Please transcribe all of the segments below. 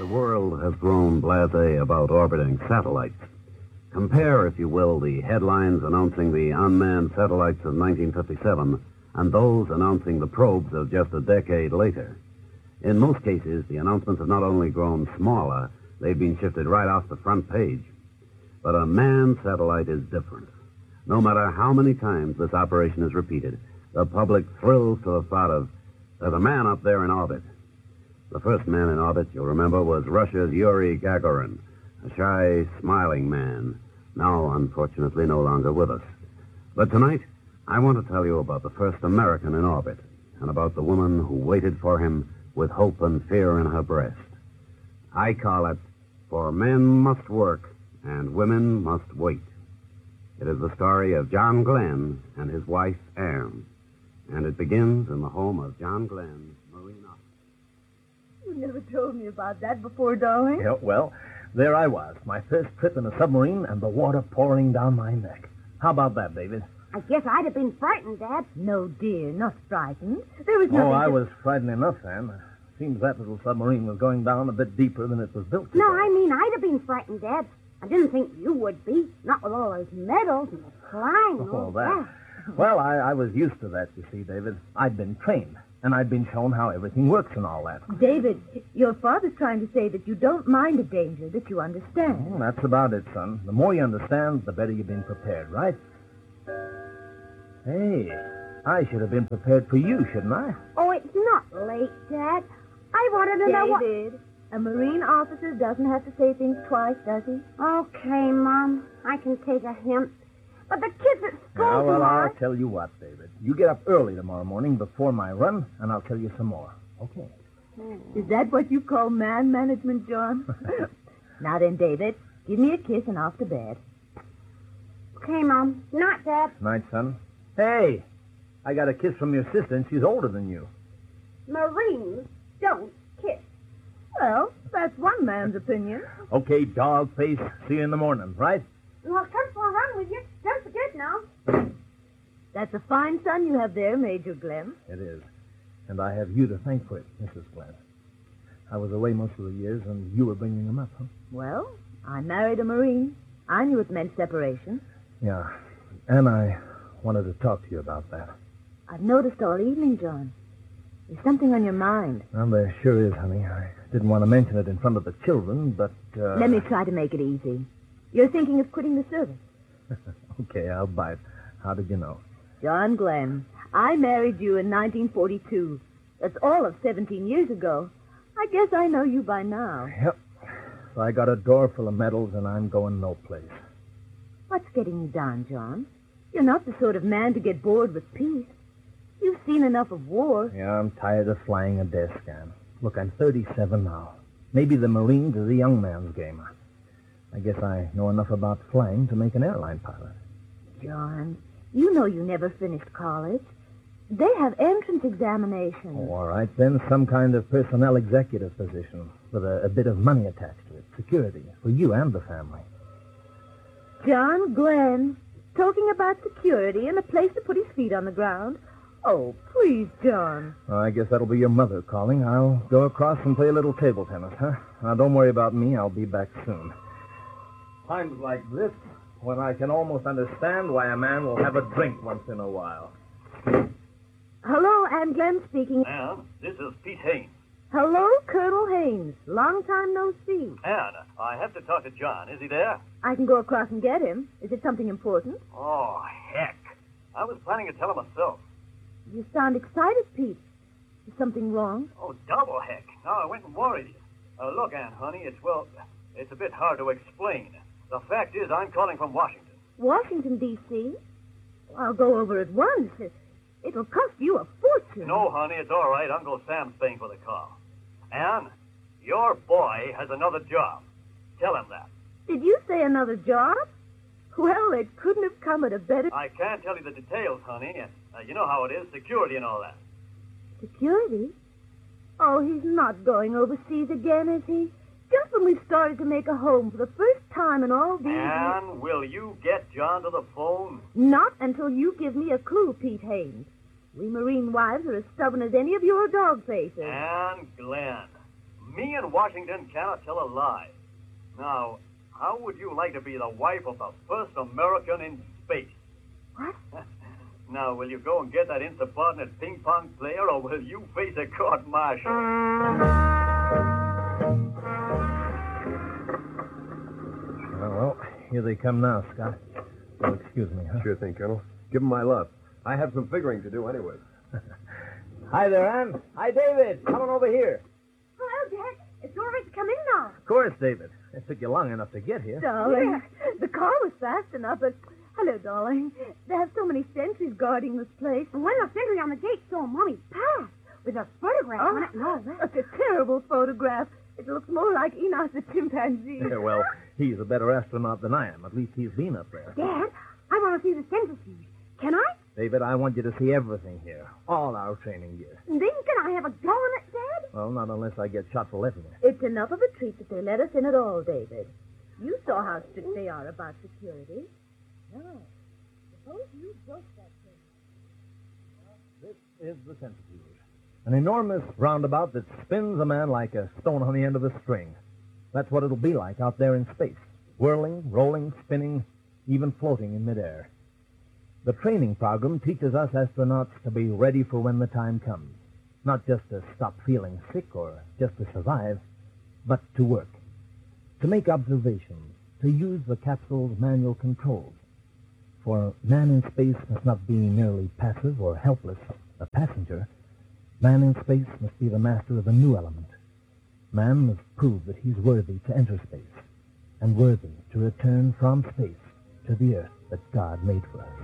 world has grown blasé about orbiting satellites. Compare, if you will, the headlines announcing the unmanned satellites of 1957 and those announcing the probes of just a decade later. In most cases, the announcements have not only grown smaller, they've been shifted right off the front page. But a manned satellite is different. No matter how many times this operation is repeated, the public thrills to the thought of, there's a man up there in orbit. The first man in orbit, you'll remember, was Russia's Yuri Gagarin, a shy, smiling man, now, unfortunately, no longer with us. But tonight, I want to tell you about the first American in orbit, and about the woman who waited for him with hope and fear in her breast. I call it, For Men Must Work and Women Must Wait. It is the story of John Glenn and his wife, Anne. And it begins in the home of John Glenn, Marine officer. You never told me about that before, darling. Yeah, well, there I was, my first trip in a submarine and the water pouring down my neck. How about that, David? I guess I'd have been frightened, Dad. No, dear, not frightened. There was nothing. Oh, I was frightened enough, Anne. Seems that little submarine was going down a bit deeper than it was built to. No, I mean, I'd have been frightened, Dad. I didn't think you would be. Not with all those medals and the flying and all that. Well, I was used to that, you see, David. I'd been trained, and I'd been shown how everything works and all that. David, your father's trying to say that you don't mind a danger, that you understand. Well, that's about it, son. The more you understand, the better you've been prepared, right? Hey, I should have been prepared for you, shouldn't I? Oh, it's not late, Dad. I wanted to know what... David, a Marine officer doesn't have to say things twice, does he? Okay, Mom. I can take a hint. But the kids at school Well, tomorrow... I'll tell you what, David. You get up early tomorrow morning before my run, and I'll tell you some more. Okay. Is that what you call man management, John? Now then, David, give me a kiss and off to bed. Okay, Mom. Not, Dad. Night, son. Hey, I got a kiss from your sister, and she's older than you. Marines don't kiss. Well, that's one man's opinion. Okay, dog face. See you in the morning, right? Well, come for a run with you. Don't forget now. That's a fine son you have there, Major Glenn. It is. And I have you to thank for it, Mrs. Glenn. I was away most of the years, and you were bringing him up, huh? Well, I married a Marine. I knew it meant separation. Yeah. And I wanted to talk to you about that. I've noticed all evening, John. There's something on your mind. Well, there sure is, honey. I didn't want to mention it in front of the children, but... Let me try to make it easy. You're thinking of quitting the service. Okay, I'll bite. How did you know? John Glenn, I married you in 1942. That's all of 17 years ago. I guess I know you by now. Yep. So I got a drawer full of medals, and I'm going no place. What's getting you down, John? You're not the sort of man to get bored with peace. You've seen enough of war. Yeah, I'm tired of flying a desk, Anne. Look, I'm 37 now. Maybe the Marines is a young man's game. I guess I know enough about flying to make an airline pilot. John, you know you never finished college. They have entrance examinations. Oh, all right, then some kind of personnel executive position with a bit of money attached to it. Security for you and the family. John Glenn, talking about security and a place to put his feet on the ground. Oh, please, John. Well, I guess that'll be your mother calling. I'll go across and play a little table tennis, huh? Now, don't worry about me. I'll be back soon. Times like this, when I can almost understand why a man will have a drink once in a while. Hello, Anne Glenn speaking. Anne, this is Pete Haynes. Hello, Colonel Haynes. Long time no see. Anne, I have to talk to John. Is he there? I can go across and get him. Is it something important? Oh, heck. I was planning to tell him myself. You sound excited, Pete. Is something wrong? Oh, double heck. Now I went and worried you. Look, Anne, honey, it's a bit hard to explain. The fact is, I'm calling from Washington. Washington, D.C.? I'll go over at once. It'll cost you a fortune. No, honey, it's all right. Uncle Sam's paying for the car. Anne, your boy has another job. Tell him that. Did you say another job? Well, it couldn't have come at a better... I can't tell you the details, honey. You know how it is, security and all that. Security? Oh, he's not going overseas again, is he? Just when we started to make a home for the first time in all these years... Anne, will you get John to the phone? Not until you give me a clue, Pete Haynes. We Marine wives are as stubborn as any of your dog faces. Anne Glenn, Me and Washington cannot tell a lie. Now, how would you like to be the wife of the first American in space? What? Now, will you go and get that insubordinate ping-pong player, or will you face a court-martial? Well, here they come now, Scott. Oh, excuse me, huh? Sure thing, Colonel. Give 'em my love. I have some figuring to do anyway. Hi there, Ann. Hi, David. Come on over here. Hello, Dad. It's all right to come in now. Of course, David. It took you long enough to get here. Darling, the car was fast enough, but... Hello, darling. They have so many sentries guarding this place. And when the sentry on the gate saw Mommy pass with a photograph on it and all that. Such a terrible photograph. It looks more like Enos the chimpanzee. Yeah, well, he's a better astronaut than I am. At least he's been up there. Dad, I want to see the centrifuge. Can I? David, I want you to see everything here. All our training gear. Then can I have a go in it, Dad? Well, not unless I get shot for letting you. It's enough of a treat that they let us in at all, David. You saw how strict they are about security. Now, suppose you broke that thing. This is the centrifuge. An enormous roundabout that spins a man like a stone on the end of a string. That's what it'll be like out there in space. Whirling, rolling, spinning, even floating in midair. The training program teaches us astronauts to be ready for when the time comes. Not just to stop feeling sick or just to survive, but to work. To make observations. To use the capsule's manual controls. For man in space must not be merely passive or helpless, a passenger. Man in space must be the master of a new element. Man must prove that he's worthy to enter space, and worthy to return from space to the earth that God made for us.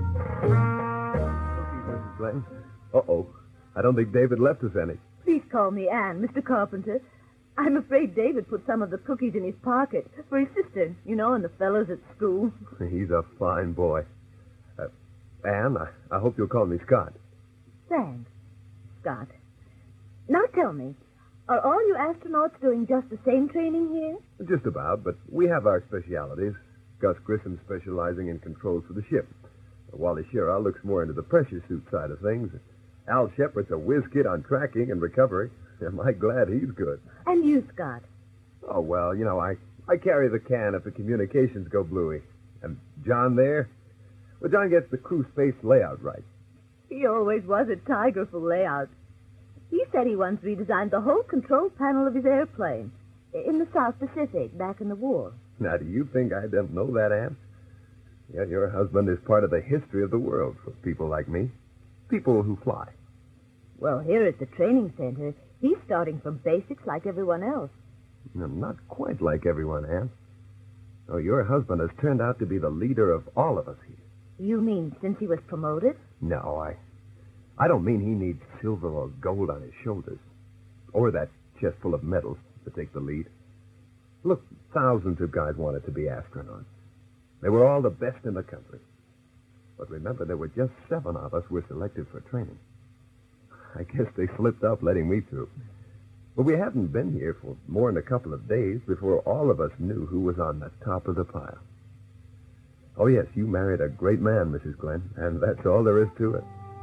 Mrs. Glenn. Uh-oh. I don't think David left us any. Please call me Anne, Mr. Carpenter. I'm afraid David put some of the cookies in his pocket for his sister, you know, and the fellows at school. He's a fine boy. Anne, I hope you'll call me Scott. Thanks, Scott. Now tell me, are all you astronauts doing just the same training here? Just about, but we have our specialities. Gus Grissom specializing in controls for the ship. Wally Shearer looks more into the pressure suit side of things. Al Shepard's a whiz kid on tracking and recovery. Am I glad he's good? And you, Scott? Oh, well, you know, I carry the can if the communications go bluey. And John there? Well, John gets the crew space layout right. He always was a tiger for layout. He said he once redesigned the whole control panel of his airplane in the South Pacific back in the war. Now, do you think I don't know that, Ann? Yeah, your husband is part of the history of the world for people like me. People who fly. Well, here at the training center, he's starting from basics like everyone else. No, not quite like everyone, Ann. Oh, your husband has turned out to be the leader of all of us here. You mean since he was promoted? No, I don't mean he needs silver or gold on his shoulders. Or that chest full of medals to take the lead. Look, thousands of guys wanted to be astronauts. They were all the best in the country. But remember, there were just 7 of us were selected for training. I guess they slipped up letting me through. But we hadn't been here for more than a couple of days before all of us knew who was on the top of the pile. Oh, yes, you married a great man, Mrs. Glenn, and that's all there is to it.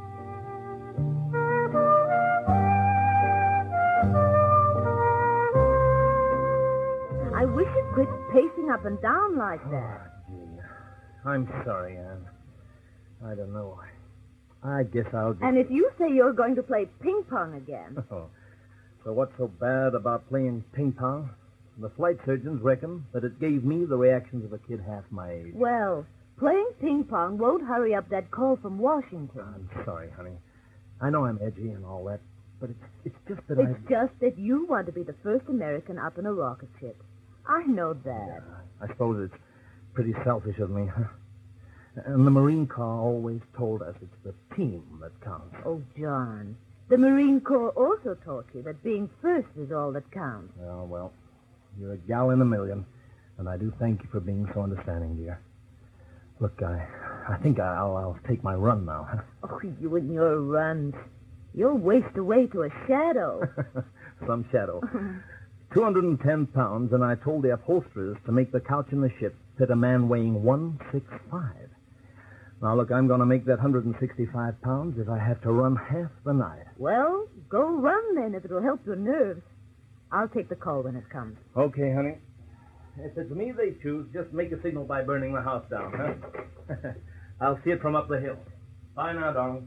I wish you'd quit pacing up and down like that. Oh, gee. I'm sorry, Anne. I don't know. I guess I'll just... And if you say you're going to play ping pong again... Oh. So what's so bad about playing ping pong? The flight surgeons reckon that it gave me the reactions of a kid half my age. Well, playing ping pong won't hurry up that call from Washington. I'm sorry, honey. I know I'm edgy and all that, but it's just that It's just that you want to be the first American up in a rocket ship. I know that. Yeah, I suppose it's pretty selfish of me, huh? And the Marine Corps always told us it's the team that counts. Oh, John, the Marine Corps also taught you that being first is all that counts. Oh, well, you're a gal in a million, and I do thank you for being so understanding, dear. Look, I think I'll take my run now, huh? Oh, you and your runs. You'll waste away to a shadow. Some shadow. 210 pounds, and I told the upholsterers to make the couch in the ship fit a man weighing 165. Now, look, I'm going to make that 165 pounds if I have to run half the night. Well, go run then if it'll help your nerves. I'll take the call when it comes. Okay, honey. If it's me they choose, just make a signal by burning the house down, huh? I'll see it from up the hill. Bye now, darling.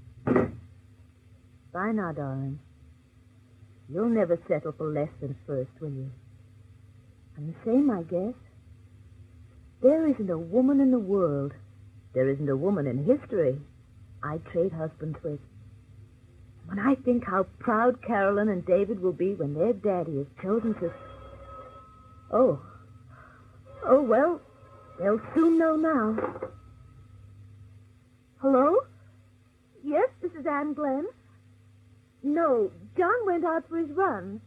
Bye now, darling. You'll never settle for less than first, will you? I'm the same, I guess. There isn't a woman in the world, there isn't a woman in history I'd trade husbands with. When I think how proud Carolyn and David will be when their daddy has chosen to... Oh, well, they'll soon know now. Hello? Yes, this is Anne Glenn. No, John went out for his run.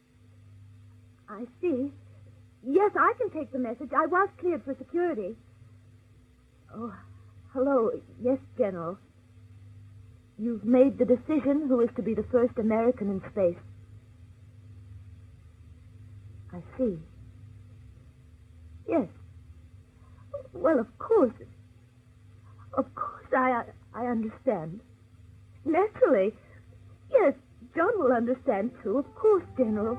I see. Yes, I can take the message. I was cleared for security. Oh, hello. Yes, General. You've made the decision who is to be the first American in space. I see. Yes. Well, of course. Of course, I understand. Naturally. Yes, John will understand, too. Of course, General.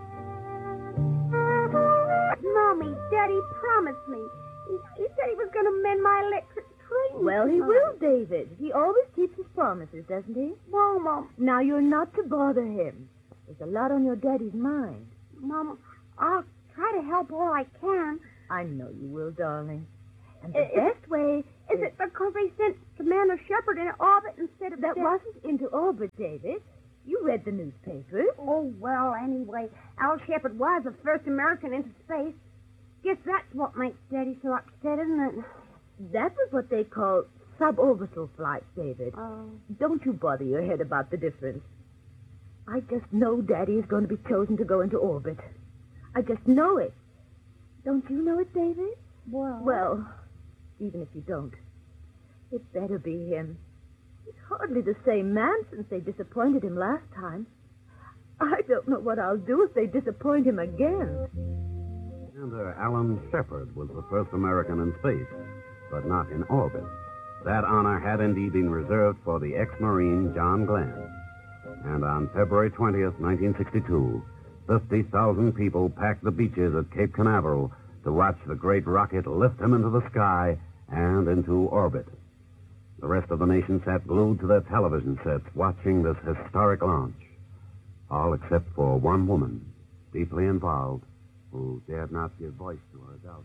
Mommy, Daddy promised me. He said he was going to mend my electric train. Well, he will, David. He always keeps his promises, doesn't he? Well, Mom. Now, you're not to bother him. There's a lot on your daddy's mind. Mom, I'll try to help all I can. I know you will, darling. And the best way... Is it because they sent Commander Shepard into orbit instead of... That wasn't into orbit, David. You read the newspapers. Oh, well, anyway, Al Shepard was the first American into space. Guess that's what makes Daddy so upset, isn't it? That was what they call suborbital flight, David. Oh. Don't you bother your head about the difference. I just know Daddy is going to be chosen to go into orbit. I just know it. Don't you know it, David? Well, even if you don't, it better be him. He's hardly the same man since they disappointed him last time. I don't know what I'll do if they disappoint him again. Commander Alan Shepard was the first American in space, but not in orbit. That honor had indeed been reserved for the ex-Marine John Glenn. And on February 20th, 1962, 50,000 people packed the beaches at Cape Canaveral to watch the great rocket lift him into the sky and into orbit. The rest of the nation sat glued to their television sets watching this historic launch. All except for one woman, deeply involved, who dared not give voice to her doubts.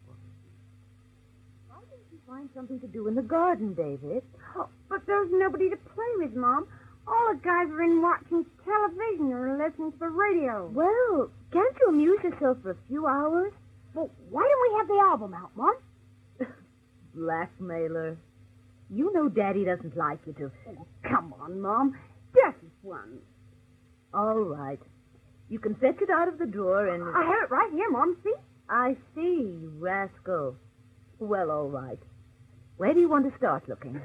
Why didn't you find something to do in the garden, David? Oh, but there's nobody to play with, Mom. All the guys are in watching television or listening to the radio. Well, can't you amuse yourself for a few hours? Well, why don't we have the album out, Mom? Blackmailer. You know Daddy doesn't like you to. Oh, come on, Mom. Just one. All right. You can fetch it out of the drawer and... I have it right here, Mom. See? I see, you rascal. Well, all right. Where do you want to start looking?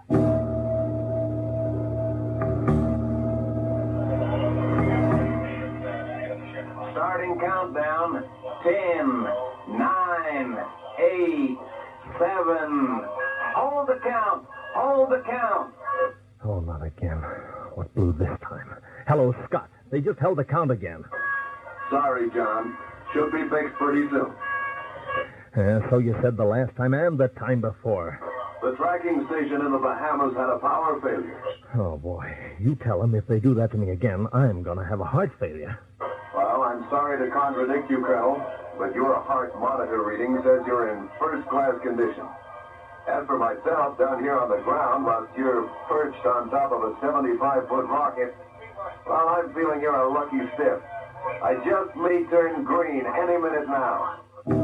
Starting countdown. 10, 9, 8, 7. Hold the count. Hold the count. Oh, not again. What blew this time? Hello, Scott. They just held the count again. Sorry, John. Should be fixed pretty soon. So you said the last time and the time before. The tracking station in the Bahamas had a power failure. Oh, boy. You tell them if they do that to me again, I'm going to have a heart failure. Well, I'm sorry to contradict you, Colonel, but your heart monitor reading says you're in first-class condition. As for myself, down here on the ground, whilst you're perched on top of a 75-foot rocket, well, I'm feeling you're a lucky stiff. I just may turn green any minute now.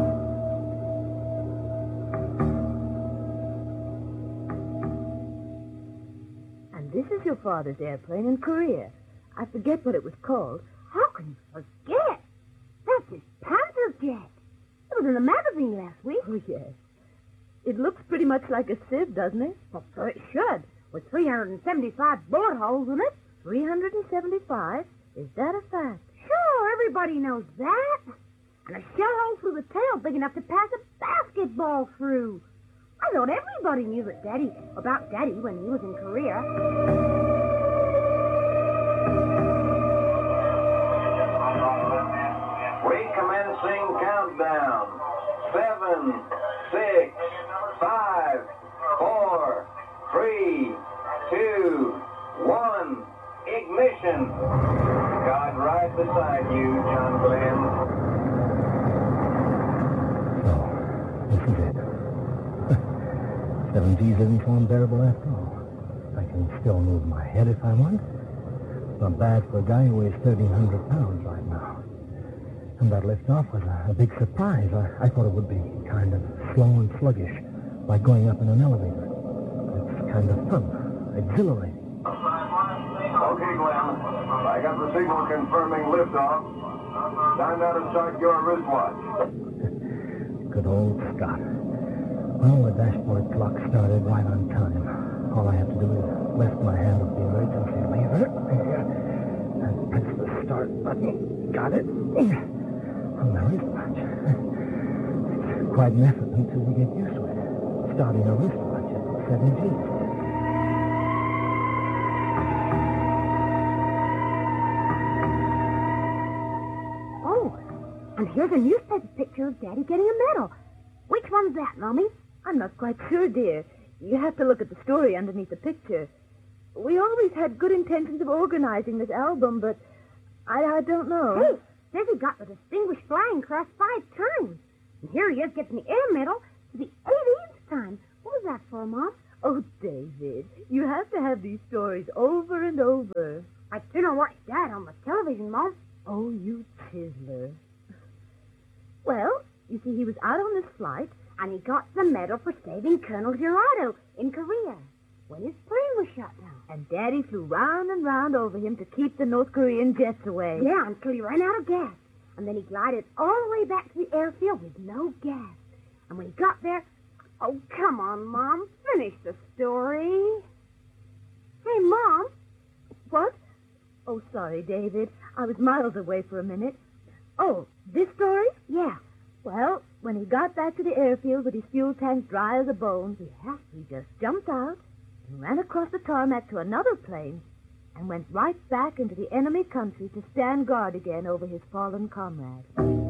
And this is your father's airplane in Korea. I forget what it was called. How can you forget? That's his Panther jet. It was in the magazine last week. Oh, yes. It looks pretty much like a sieve, doesn't it? Well, so it should, with 375 bullet holes in it. 375? Is that a fact? Sure, everybody knows that. And a shell hole through the tail big enough to pass a basketball through. I thought everybody knew about Daddy when he was in Korea. 7, 6, 5, 4, 3, 2, 1. Ignition. God right beside you, John Glenn. So, this is it. 7 G's isn't so unbearable after all. I can still move my head if I want. Not bad for a guy who weighs 1,300 pounds right now. And that liftoff was a big surprise. I thought it would be kind of slow and sluggish, like going up in an elevator. It's kind of fun, exhilarating. Okay, Glenn. I got the signal confirming liftoff. Time now to start your wristwatch. Good old Scott. Well, the dashboard clock started right on time. All I have to do is lift my hand off the emergency lever and press the start button. Got it. On the wristwatch. It's quite an effort until we get used to it. Starting a wristwatch at 7 G's. And here's a newspaper picture of Daddy getting a medal. Which one's that, Mommy? I'm not quite sure, dear. You have to look at the story underneath the picture. We always had good intentions of organizing this album, but I don't know. Hey, says he got the Distinguished Flying Cross 5 times. And here he is getting the air medal for the 18th time. What was that for, Mom? Oh, David, you have to have these stories over and over. I'd sooner watch Dad on the television, Mom. Oh, you chiseler. Well, you see, he was out on this flight, and he got the medal for saving Colonel Gerardo in Korea when his plane was shot down. And Daddy flew round and round over him to keep the North Korean jets away. Yeah, until he ran out of gas. And then he glided all the way back to the airfield with no gas. And when he got there... Oh, come on, Mom. Finish the story. Hey, Mom. What? Oh, sorry, David. I was miles away for a minute. Oh, this story? Yeah. Well, when he got back to the airfield with his fuel tank dry as a bone, he just jumped out and ran across the tarmac to another plane and went right back into the enemy country to stand guard again over his fallen comrade.